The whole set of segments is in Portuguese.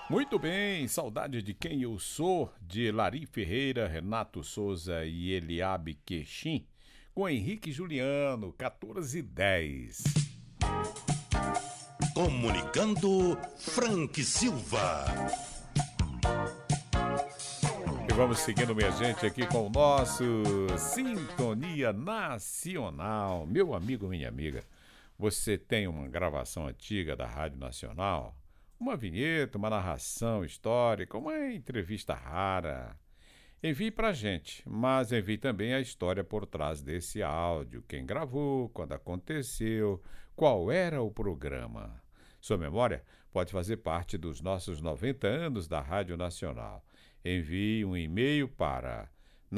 Muito bem, saudade de quem eu sou, de Lari Ferreira, Renato Souza e Eliabe Queixim, com Henrique Juliano, 14h10. Comunicando Frank Silva. E vamos seguindo, minha gente, aqui com o nosso Sintonia Nacional. Meu amigo, minha amiga, você tem uma gravação antiga da Rádio Nacional? Uma vinheta, uma narração histórica, uma entrevista rara? Envie pra gente, mas envie também a história por trás desse áudio. Quem gravou, quando aconteceu, qual era o programa. Sua memória pode fazer parte dos nossos 90 anos da Rádio Nacional. Envie um e-mail para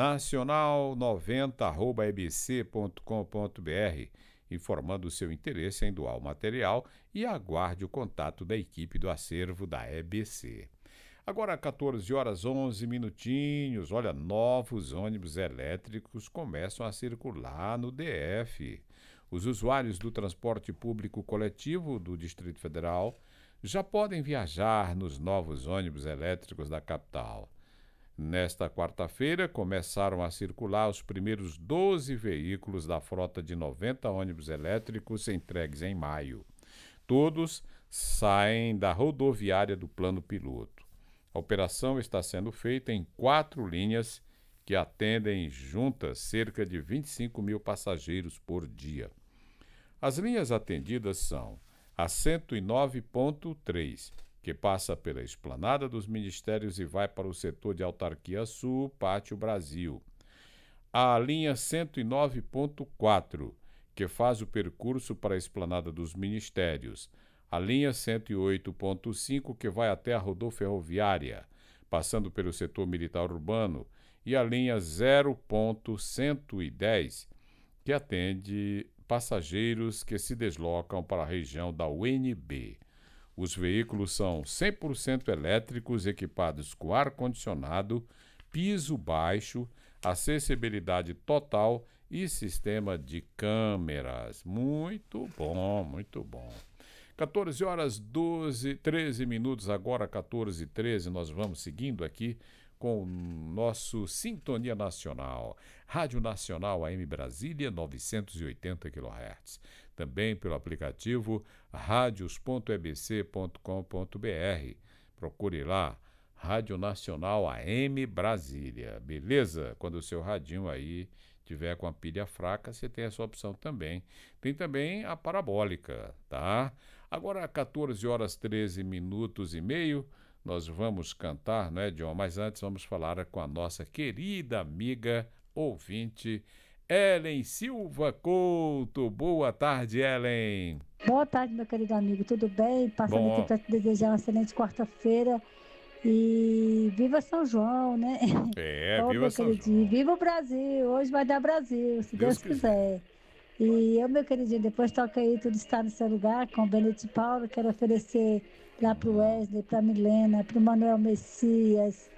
nacional90@ebc.com.br informando o seu interesse em doar o material e aguarde o contato da equipe do acervo da EBC. Agora, 14h11, olha, novos ônibus elétricos começam a circular no DF. Os usuários do transporte público coletivo do Distrito Federal já podem viajar nos novos ônibus elétricos da capital. Nesta quarta-feira, começaram a circular os primeiros 12 veículos da frota de 90 ônibus elétricos entregues em maio. Todos saem da rodoviária do Plano Piloto. A operação está sendo feita em 4 linhas que atendem juntas cerca de 25 mil passageiros por dia. As linhas atendidas são a 109.3, que passa pela Esplanada dos Ministérios e vai para o setor de Autarquia Sul, Pátio Brasil. A linha 109.4, que faz o percurso para a Esplanada dos Ministérios. A linha 108.5, que vai até a Rodoferroviária, passando pelo setor militar urbano. E a linha 0.110, que atende passageiros que se deslocam para a região da UNB. Os veículos são 100% elétricos, equipados com ar-condicionado, piso baixo, acessibilidade total e sistema de câmeras. Muito bom, muito bom. 14h13, agora 14h13, nós vamos seguindo aqui com o nosso Sintonia Nacional, Rádio Nacional AM Brasília, 980 kHz. Também pelo aplicativo radios.ebc.com.br. Procure lá, Rádio Nacional AM Brasília, beleza? Quando o seu radinho aí tiver com a pilha fraca, você tem essa opção também. Tem também a parabólica, tá? Agora, 14h13, nós vamos cantar, né, John? Mas antes vamos falar com a nossa querida amiga ouvinte, Ellen Silva Couto. Boa tarde, Ellen. Boa tarde, meu querido amigo. Tudo bem? Passando aqui para te desejar uma excelente quarta-feira. E viva São João, né? Viva São João. Viva o Brasil. Hoje vai dar Brasil, se Deus quiser. E eu, meu queridinho, depois toca aí Tudo Está no Seu Lugar com o Benedito Paulo. Quero oferecer lá pro Wesley, pra Milena, pro Manuel Messias,